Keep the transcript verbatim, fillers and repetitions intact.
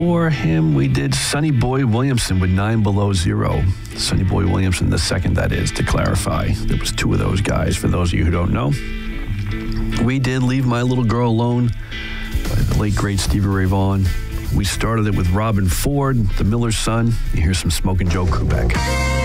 For him, we did Sonny Boy Williamson with Nine Below Zero. Sonny Boy Williamson, the second, that is, to clarify. There was two of those guys, for those of you who don't know. We did Leave My Little Girl Alone by the late, great Stevie Ray Vaughan. We started it with Robin Ford, the Miller's Son. You hear some Smokin' Joe Kubek.